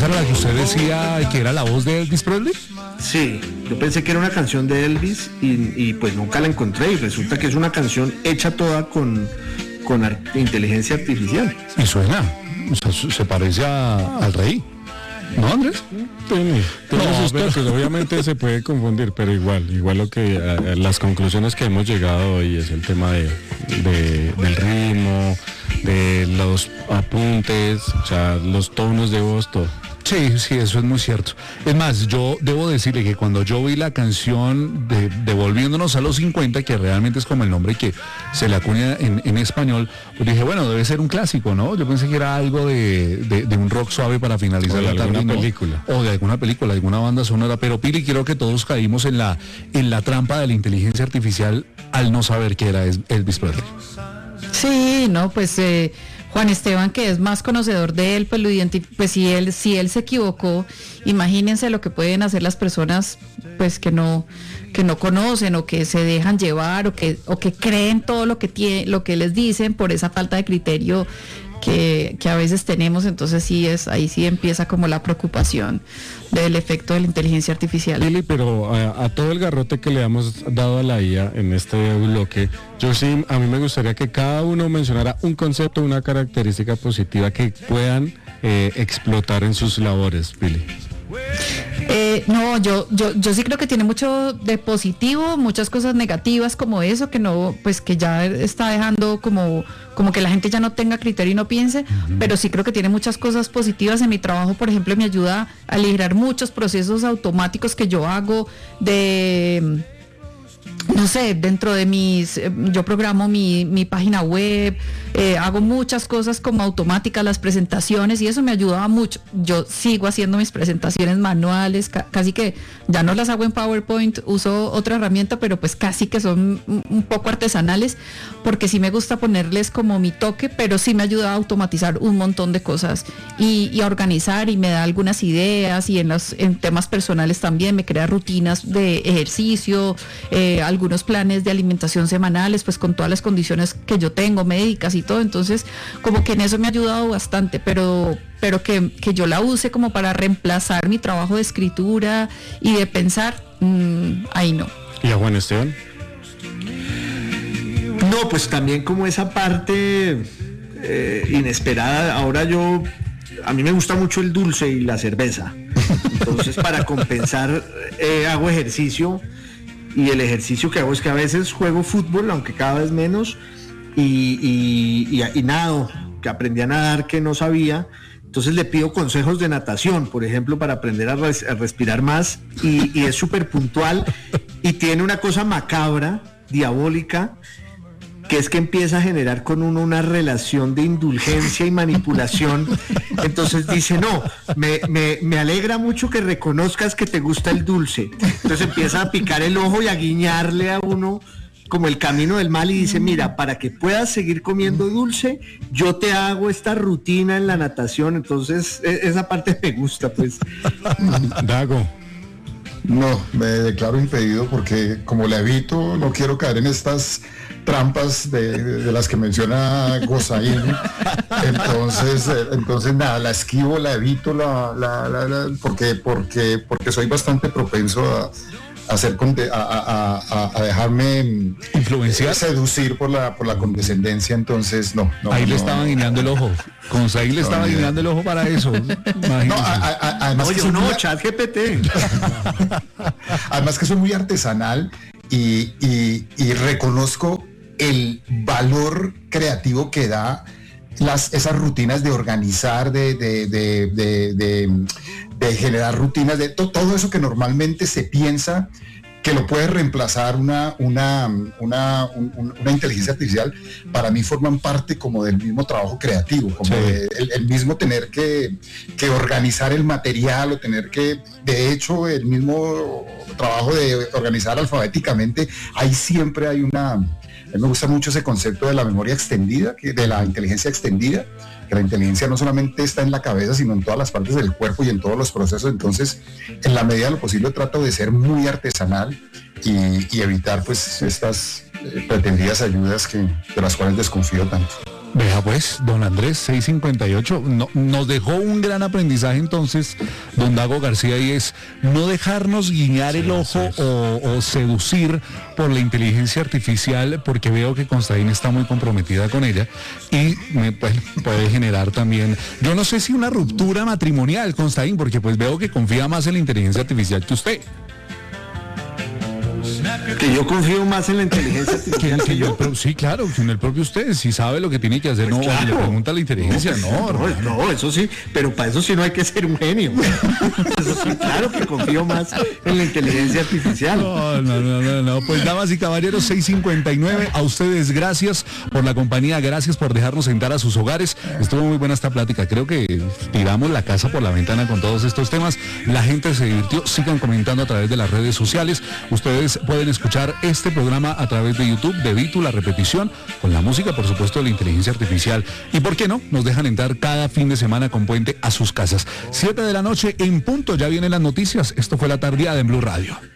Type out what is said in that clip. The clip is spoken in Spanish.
¿Esa era la que usted decía que era la voz de Elvis Presley? Sí, yo pensé que era una canción de Elvis y pues nunca la encontré, y resulta que es una canción hecha toda con inteligencia artificial. Y suena, o sea, se parece al rey, ¿no, Andrés? Tiene sus toques, obviamente se puede confundir, pero igual lo que las conclusiones que hemos llegado hoy es el tema del ritmo, de los apuntes, o sea, los tonos de voz, todo. Sí, eso es muy cierto. Es más, yo debo decirle que cuando yo vi la canción de Devolviéndonos a los 50, que realmente es como el nombre que se le acuña en español, pues dije, bueno, debe ser un clásico, ¿no? Yo pensé que era algo de un rock suave para finalizar la tarde, ¿no? Película. O de alguna película, de alguna banda sonora. Pero Pili, creo que todos caímos en la trampa de la inteligencia artificial al no saber qué era Elvis Presley. Sí, no, pues Juan Esteban, que es más conocedor de él, pues lo pues si él se equivocó, imagínense lo que pueden hacer las personas pues que no conocen o que se dejan llevar o que creen todo lo que les dicen por esa falta de criterio que a veces tenemos. Entonces ahí sí empieza como la preocupación del efecto de la inteligencia artificial. Lili, pero a todo el garrote que le hemos dado a la IA en este bloque, a mí me gustaría que cada uno mencionara un concepto, una característica positiva que puedan explotar en sus labores, Pili. No, yo sí creo que tiene mucho de positivo, muchas cosas negativas como eso, que no, pues que ya está dejando como que la gente ya no tenga criterio y no piense, pero sí creo que tiene muchas cosas positivas. En mi trabajo, por ejemplo, me ayuda a aligerar muchos procesos automáticos que yo hago no sé, dentro de yo programo mi página web, hago muchas cosas como automáticas, las presentaciones, y eso me ayudaba mucho. Yo sigo haciendo mis presentaciones manuales, casi que ya no las hago en PowerPoint, uso otra herramienta, pero pues casi que son un poco artesanales, porque sí me gusta ponerles como mi toque, pero sí me ayuda a automatizar un montón de cosas y a organizar, y me da algunas ideas, y en temas personales también me crea rutinas de ejercicio, algunos planes de alimentación semanales, pues con todas las condiciones que yo tengo, médicas y todo. Entonces como que en eso me ha ayudado bastante, pero que yo la use como para reemplazar mi trabajo de escritura y de pensar, ahí no. ¿Y a Juan Esteban? No, pues también como esa parte inesperada. Ahora a mí me gusta mucho el dulce y la cerveza, entonces para compensar hago ejercicio. Y el ejercicio que hago es que a veces juego fútbol, aunque cada vez menos, y nado, que aprendí a nadar que no sabía. Entonces le pido consejos de natación, por ejemplo, para aprender a respirar más, y es súper puntual, y tiene una cosa macabra, diabólica, que es que empieza a generar con uno una relación de indulgencia y manipulación. Entonces dice, no, me alegra mucho que reconozcas que te gusta el dulce. Entonces empieza a picar el ojo y a guiñarle a uno como el camino del mal, y dice, mira, para que puedas seguir comiendo dulce, yo te hago esta rutina en la natación. Entonces esa parte me gusta, pues. Dago. No, me declaro impedido porque como la evito, no quiero caer en estas trampas de las que menciona Gozaín. Entonces nada, la esquivo, la evito, porque soy bastante propenso a dejarme influenciar, seducir por la condescendencia. Entonces no. Ahí le estaban guiñando el ojo. Con Zahir le estaba guiñando el ojo para eso. Además ChatGPT. Además que soy muy artesanal y reconozco el valor creativo que da esas rutinas de organizar, de generar rutinas, de todo eso que normalmente se piensa que lo puede reemplazar una inteligencia artificial. Para mí forman parte como del mismo trabajo creativo, como el mismo tener que organizar el material, o tener que, de hecho, el mismo trabajo de organizar alfabéticamente. Ahí siempre hay a mí me gusta mucho ese concepto de la memoria extendida, de la inteligencia extendida, que la inteligencia no solamente está en la cabeza, sino en todas las partes del cuerpo y en todos los procesos. Entonces, en la medida de lo posible, trato de ser muy artesanal y evitar pues estas pretendidas ayudas de las cuales desconfío tanto. Vea pues, don Andrés, 658, nos dejó un gran aprendizaje entonces, don Dago García, y es no dejarnos guiñar el ojo o seducir por la inteligencia artificial, porque veo que Constaín está muy comprometida con ella y pues, puede generar también, yo no sé si una ruptura matrimonial, Constaín, porque pues veo que confía más en la inteligencia artificial que usted. Que yo confío más en la inteligencia artificial que yo. Sí, claro, en el propio usted, si sabe lo que tiene que hacer, pues no, claro. Le pregunta a la inteligencia, no, eso sí, pero para eso sí no hay que ser un genio. Eso sí, claro que confío más en la inteligencia artificial. No, pues damas y caballeros, 6:59, a ustedes gracias por la compañía, gracias por dejarnos entrar a sus hogares. Estuvo muy buena esta plática, creo que tiramos la casa por la ventana con todos estos temas, la gente se divirtió, sigan comentando a través de las redes sociales, ustedes pueden escuchar este programa a través de YouTube, de Vitu, la repetición, con la música, por supuesto, de la inteligencia artificial. Y por qué no, nos dejan entrar cada fin de semana con Puente a sus casas. 7 de la noche en punto, ya vienen las noticias. Esto fue La Tardeada en Blue Radio.